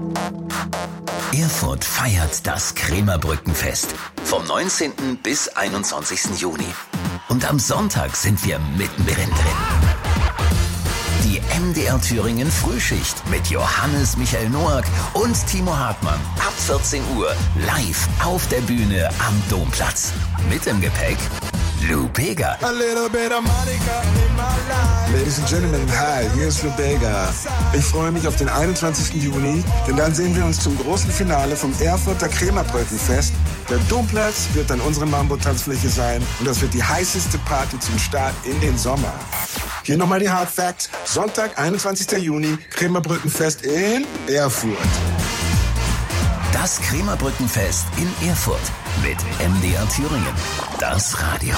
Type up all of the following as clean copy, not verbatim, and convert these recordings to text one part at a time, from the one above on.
Erfurt feiert das Krämerbrückenfest vom 19. bis 21. Juni. Und am Sonntag sind wir mittendrin drin. Die MDR Thüringen Frühschicht mit Johannes Michael Noack und Timo Hartmann ab 14 Uhr live auf der Bühne am Domplatz. Mit im Gepäck Lou Bega. Ladies and Gentlemen, hi, hier ist Lou Bega. Ich freue mich auf den 21. Juni, denn dann sehen wir uns zum großen Finale vom Erfurter Krämerbrückenfest. Der Domplatz wird dann unsere Mambo-Tanzfläche sein und das wird die heißeste Party zum Start in den Sommer. Hier nochmal die Hard Facts. Sonntag, 21. Juni, Krämerbrückenfest in Erfurt. Das Krämerbrückenfest in Erfurt mit MDR Thüringen. Das Radio.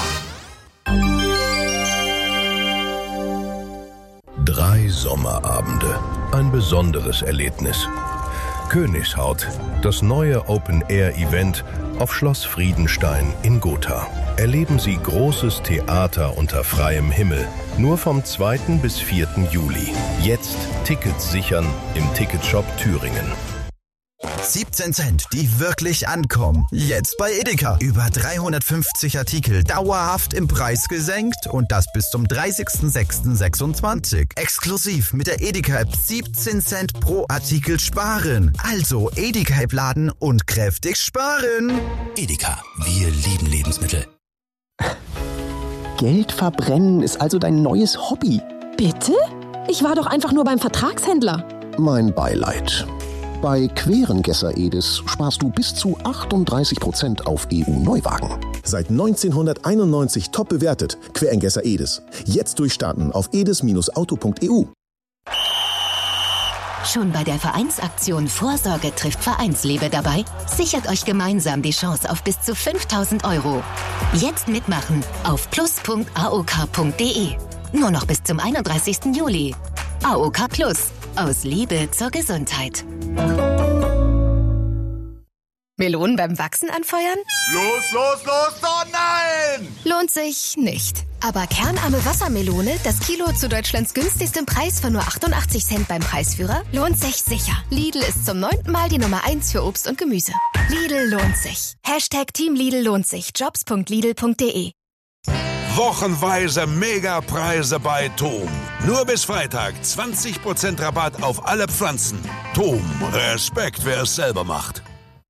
3 Sommerabende. Ein besonderes Erlebnis. Königshaut, das neue Open-Air-Event auf Schloss Friedenstein in Gotha. Erleben Sie großes Theater unter freiem Himmel. Nur vom 2. bis 4. Juli. Jetzt Tickets sichern im Ticketshop Thüringen. 17 Cent, die wirklich ankommen. Jetzt bei Edeka. Über 350 Artikel dauerhaft im Preis gesenkt und das bis zum 30.06.26. Exklusiv mit der Edeka-App 17 Cent pro Artikel sparen. Also Edeka-App laden und kräftig sparen. Edeka, wir lieben Lebensmittel. Geld verbrennen ist also dein neues Hobby. Bitte? Ich war doch einfach nur beim Vertragshändler. Mein Beileid. Bei Querengesser Edis sparst du bis zu 38% auf EU-Neuwagen. Seit 1991 top bewertet. Querengesser Edis. Jetzt durchstarten auf edis-auto.eu. Schon bei der Vereinsaktion Vorsorge trifft Vereinsliebe dabei? Sichert euch gemeinsam die Chance auf bis zu 5.000 €. Jetzt mitmachen auf plus.aok.de. Nur noch bis zum 31. Juli. AOK Plus. Aus Liebe zur Gesundheit. Melonen beim Wachsen anfeuern? Los, oh nein! Lohnt sich nicht. Aber kernarme Wassermelone, das Kilo zu Deutschlands günstigstem Preis von nur 88 Cent beim Preisführer, lohnt sich sicher. Lidl ist zum 9. Mal die Nummer 1 für Obst und Gemüse. Lidl lohnt sich. #Team Lidl lohnt sich. Jobs.lidl.de. Wochenweise Megapreise bei TOM. Nur bis Freitag 20% Rabatt auf alle Pflanzen. TOM, Respekt, wer es selber macht.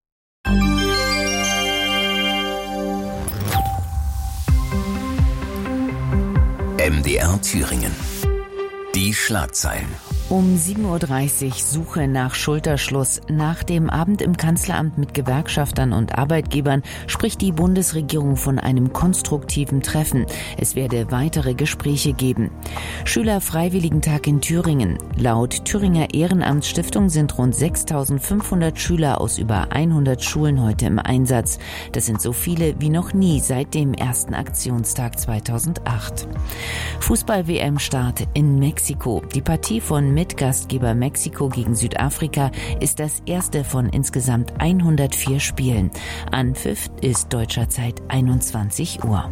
MDR Thüringen. Die Schlagzeilen. Um 7.30 Uhr Suche nach Schulterschluss. Nach dem Abend im Kanzleramt mit Gewerkschaftern und Arbeitgebern spricht die Bundesregierung von einem konstruktiven Treffen. Es werde weitere Gespräche geben. Schülerfreiwilligentag in Thüringen. Laut Thüringer Ehrenamtsstiftung sind rund 6.500 Schüler aus über 100 Schulen heute im Einsatz. Das sind so viele wie noch nie seit dem ersten Aktionstag 2008. Fußball-WM-Start in Mexiko. Die Partie von Mitgastgeber Mexiko gegen Südafrika ist das erste von insgesamt 104 Spielen. Anpfiff ist deutscher Zeit 21 Uhr.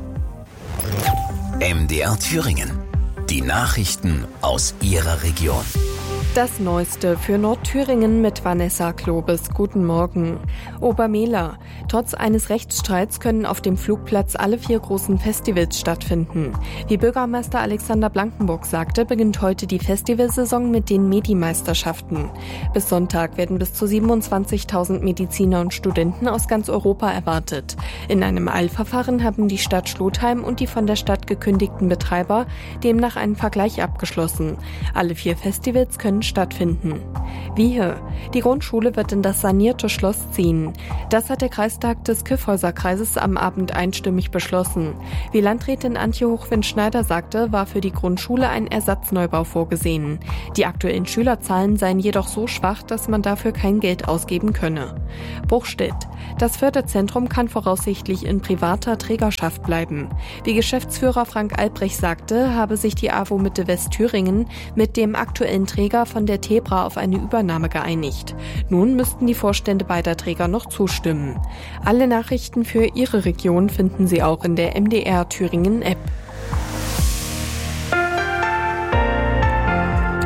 MDR Thüringen. Die Nachrichten aus Ihrer Region. Das Neueste für Nordthüringen mit Vanessa Klobes. Guten Morgen. Obermehler. Trotz eines Rechtsstreits können auf dem Flugplatz alle 4 großen Festivals stattfinden. Wie Bürgermeister Alexander Blankenburg sagte, beginnt heute die Festivalsaison mit den Medi-Meisterschaften. Bis Sonntag werden bis zu 27.000 Mediziner und Studenten aus ganz Europa erwartet. In einem Eilverfahren haben die Stadt Schlotheim und die von der Stadt gekündigten Betreiber demnach einen Vergleich abgeschlossen. Alle 4 Festivals können stattfinden. Wiehe. Die Grundschule wird in das sanierte Schloss ziehen. Das hat der Kreistag des Kyffhäuser-Kreises am Abend einstimmig beschlossen. Wie Landrätin Antje Hochwind-Schneider sagte, war für die Grundschule ein Ersatzneubau vorgesehen. Die aktuellen Schülerzahlen seien jedoch so schwach, dass man dafür kein Geld ausgeben könne. Bruchstedt. Das Förderzentrum kann voraussichtlich in privater Trägerschaft bleiben. Wie Geschäftsführer Frank Albrecht sagte, habe sich die AWO Mitte Westthüringen mit dem aktuellen Träger von der Tebra auf eine Übernahme geeinigt. Nun müssten die Vorstände beider Träger noch zustimmen. Alle Nachrichten für Ihre Region finden Sie auch in der MDR Thüringen App.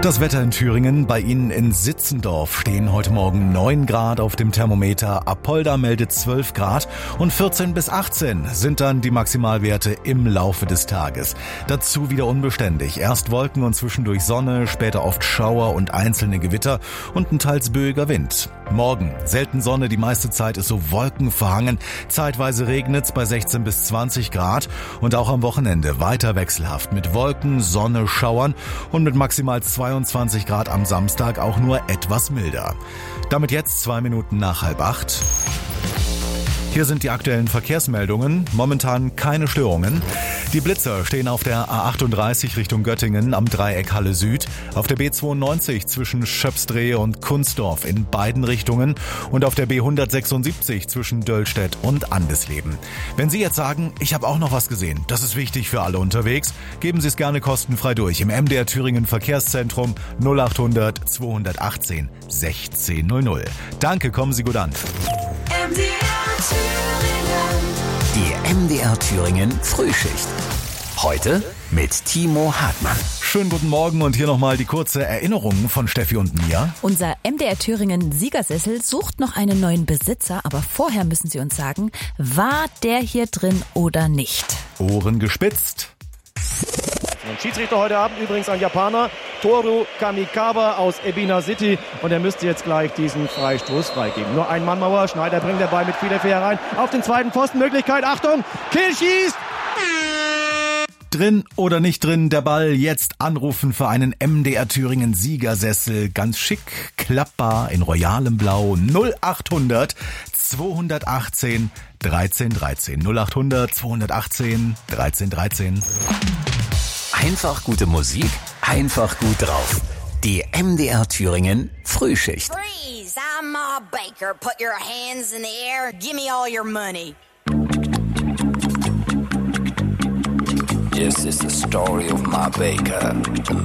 Das Wetter in Thüringen, bei Ihnen in Sitzendorf stehen heute Morgen 9 Grad auf dem Thermometer, Apolda meldet 12 Grad und 14 bis 18 sind dann die Maximalwerte im Laufe des Tages. Dazu wieder unbeständig, erst Wolken und zwischendurch Sonne, später oft Schauer und einzelne Gewitter und ein teils böiger Wind. Morgen selten Sonne, die meiste Zeit ist so wolkenverhangen, zeitweise regnet's bei 16 bis 20 Grad und auch am Wochenende weiter wechselhaft mit Wolken, Sonne, Schauern und mit maximal 22 Grad am Samstag auch nur etwas milder. Damit jetzt 2 Minuten nach 7:30. Hier sind die aktuellen Verkehrsmeldungen. Momentan keine Störungen. Die Blitzer stehen auf der A38 Richtung Göttingen am Dreieck Halle Süd, auf der B92 zwischen Schöpsdrehe und Kunstdorf in beiden Richtungen und auf der B176 zwischen Döllstedt und Andesleben. Wenn Sie jetzt sagen, ich habe auch noch was gesehen, das ist wichtig für alle unterwegs, geben Sie es gerne kostenfrei durch im MDR Thüringen Verkehrszentrum 0800 218 1600. Danke, kommen Sie gut an. Die MDR Thüringen Frühschicht. Heute mit Timo Hartmann. Schönen guten Morgen und hier nochmal die kurze Erinnerung von Steffi und mir. Unser MDR Thüringen Siegersessel sucht noch einen neuen Besitzer, aber vorher müssen Sie uns sagen, war der hier drin oder nicht? Ohren gespitzt. Und Schiedsrichter heute Abend übrigens ein Japaner, Toru Kamikawa aus Ebina City. Und er müsste jetzt gleich diesen Freistoß freigeben. Nur ein Mannmauer, Schneider bringt den Ball mit viel Effet herein. Auf den zweiten Pfosten, Möglichkeit, Achtung, Kiel schießt! Drin oder nicht drin, der Ball jetzt anrufen für einen MDR Thüringen Siegersessel. Ganz schick, klappbar, in royalem Blau. 0800 218 1313. 0800 218 1313. Einfach gute Musik, einfach gut drauf. Die MDR Thüringen Frühschicht. Freeze, I'm Ma Baker. Put your hands in the air. Give me all your money. This is the story of Ma Baker, the